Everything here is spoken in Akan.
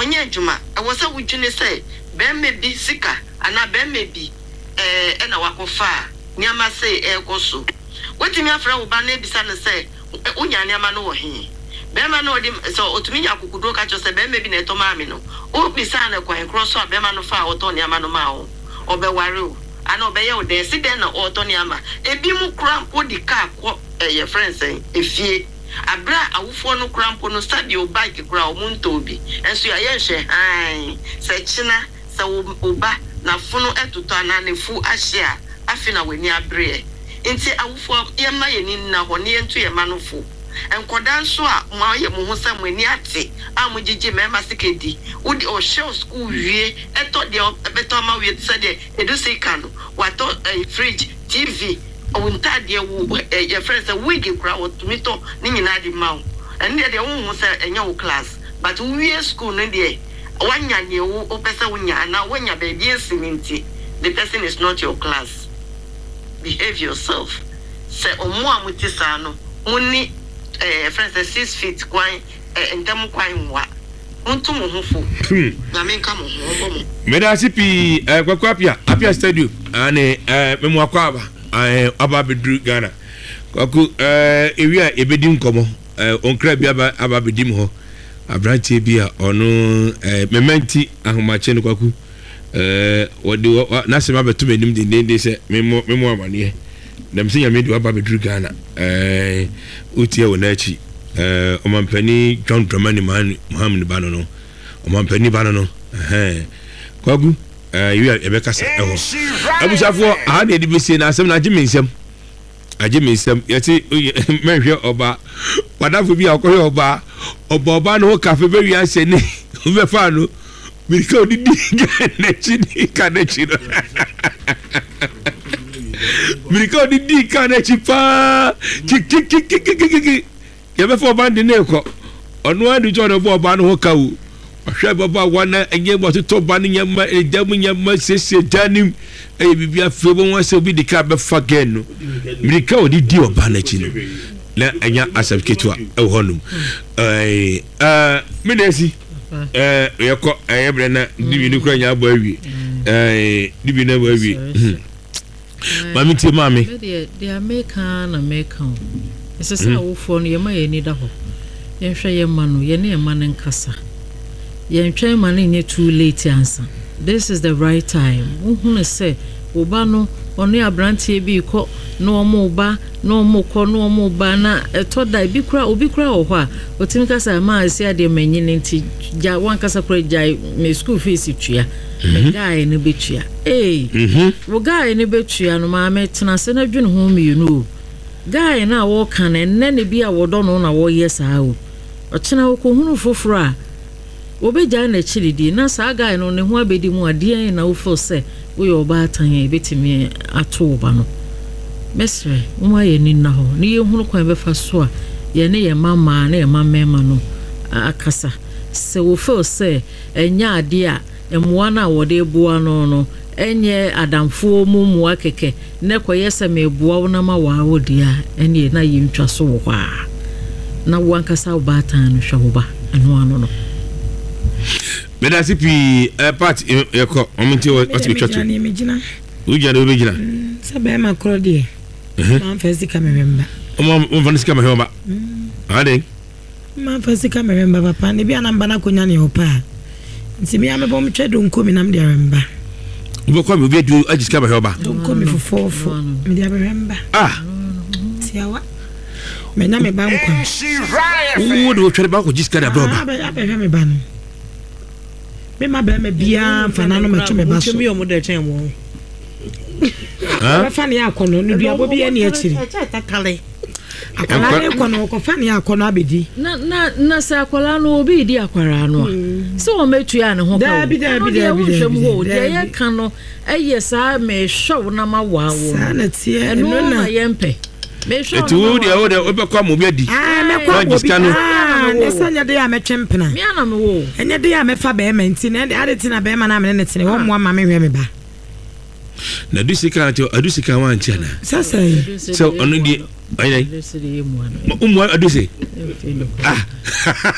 onye juma e wo se wudwene say be me bi sika ana be me bi e na wakofa niama say e koso wetimi afra wo ba na ebisa ne say unya niama no wo he be ma no odi so otumi nya akukudo ka cho say be me bi na eto ma me no o bisa na kwan cross so be ma no fa oto niama no ma wo obeware o ana obeye o de si den na oto niama ebi mu krampo di ka ko your friends efie abra awufo no krampo no stadio bike kra o munto obi enso ya yenhwe han se china se oba na funu etuto ana ne fu ahia afina weni abre nti awufo yemma yeni na ho ne entu yema no fu enkoda nso a mo ye mo ho se mo ani ate amugigi mema sikedi udi o show school wie eto de beto ma wie se de edu se kanu wato fridge tv onta de wo your friends a wig kra wo tumito ni nyina di mawo ene de wo ho se enya wo class but wie school no de wanya ne wo opesa wonya na wonya ba bi esinti the person is not your class. Behave yourself. Say omo amutisa no muni friends 6 feet kwan endam kwan wa muntu mo hofo na menka mo ho mo meda sipi kwakwapia apia stadium ane memu akwaba aba bedru Ghana kwaku ewia ebedi nkomo onkra bi aba bedim ho abrantie bi a ono mementi ahomache no kwaku wodi na se ma betu menim de se memo amane dem se nyame di aba bedru Ghana utie wo na achi omampani John Dramani Muhammad bano no omampani bano no kwagu ewia ebekasa eho abusafo aha de bese na asem na agye mensem yati menhwe oba wadafo bi akoye oba no cafe be wi anse ni be fa no mirika odidi na chini kana chino mirika odidi kana chipa kiki ya be for band ne ko onu adu jo no oba no kawo ahwe baba wana enye bo to ban nyama edam nyama sese danim bibia febo won se obi dika be fa gen no mirika odidi oba na chino na anya asabketwa ehonum menesi yeko eyebre na dibi ni kura nya abo awi dibi na abo awi mami ti mami the American ese sa wo fo no yema ye ni da ho ye hwe ye ma no ye ne ma ne nkasa ye ntwe ma ne too late answer. This is the right time. Uhunu se oba no onu abrantie bi ko no omo ba no omo ko no omo ba na eto da bi kura obi kura wo ho a otimi kasa ma asi ade manyine nti ja wan kasa kura ja me school fees tua me guy ne betua wo guy ne betua no ma metena se na dwene ho mienu guy na wo kan enne ne bi a wodo no na wo yesa o ochena wo ko hunu foforo a obeja na chiridi na sa guy no ne ho abedi mu ade na wo fo se wo yo ba tan e betimi ato oba no mesre wo aye ni na ho ne ye hunu kwan be fa so a ye ne ye mama na ye mama no akasa se wo fo se enya ade a emwa na wo de bua no enye adamfo mu akeke ne koye se me bua wo na ma wa wo dia ene na yi ntwa so wo a na wo ankasa wo ba tan no hwe wo ba eno no medasi pi part yeko ominti wati bitwato ni mejina uja do bejina sabe ma krodi ma fezika memba o vanisika memba ade ma fezika memba papa ne bia namba na konya ne opa nti mi amebo mtwedo nkomi nam de memba ubo kwa mi obi adu agisika memba nkomi fofofo mi de memba tiawa menya me ba nkwa wo do twere ba ko gisika da memba abe me ba no me ma be me bia fana no meto me ba so mi o mo de chen wo ha fani akono no bia bo bia ni akiri akwala ne kono ko fani akono abedi na sa akwala no obi di akwara no so o metu ya ne ho ka da bi wo de ye kan no eye sa me show na ma wa wo sana tie no na yempe me show etu de o de obekwa mo bi adi me kwa gisika no nesanya de ya metwempena me ana me wo enye de ya mefa be ma nti na ade tina be ma na me ne tene wo mo ma me hwe me ba na adusika wa ntiana sasa so onu di ayi umu aduse